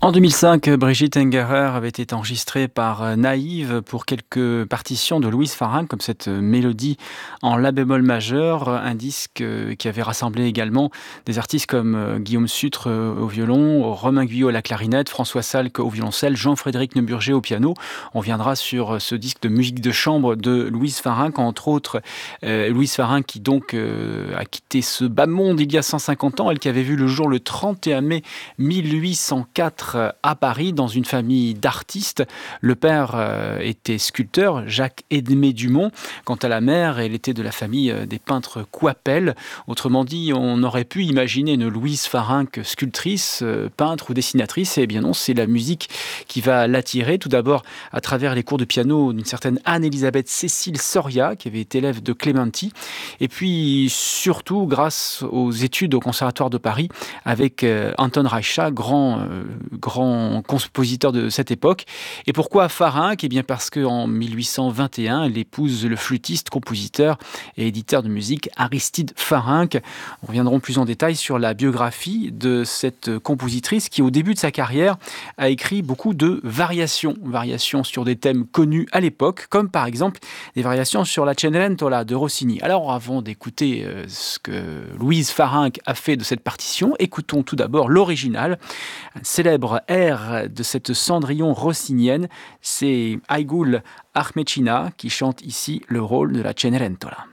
En 2005, Brigitte Engerer avait été enregistrée par Naïve pour quelques partitions de Louise Farin, comme cette mélodie en la bémol majeur, un disque qui avait rassemblé également des artistes comme Guillaume Sutre au violon, Romain Guyot à la clarinette, François Salk au violoncelle, Jean-Frédéric Neuburger au piano. On viendra sur ce disque de musique de chambre de Louise Farin, entre autres Louise Farin qui donc a quitté ce bas monde il y a 150 ans, elle qui avait vu le jour le 31 mai 1804 à Paris dans une famille d'artistes. Le père était sculpteur, Jacques-Edmé Dumont. Quant à la mère, elle était de la famille des peintres Coipel. Autrement dit, on aurait pu imaginer une Louise Farinck sculptrice, peintre ou dessinatrice. Eh bien non, c'est la musique qui va l'attirer. Tout d'abord à travers les cours de piano d'une certaine Anne-Elisabeth Cécile Soria, qui avait été élève de Clementi. Et puis surtout grâce aux études au Conservatoire de Paris avec Anton Reicha, grand compositeur de cette époque. Et pourquoi Farinck ? Eh bien parce qu'en 1821, elle épouse le flûtiste, compositeur et éditeur de musique Aristide Farinck. On reviendra plus en détail sur la biographie de cette compositrice qui, au début de sa carrière, a écrit beaucoup de variations sur des thèmes connus à l'époque, comme par exemple des variations sur la Cenerentola de Rossini. Alors avant d'écouter ce que Louise Farinck a fait de cette partition, écoutons tout d'abord l'original, un célèbre air de cette Cendrillon rossinienne. C'est Aigul Armecina qui chante ici le rôle de la Cenerentola.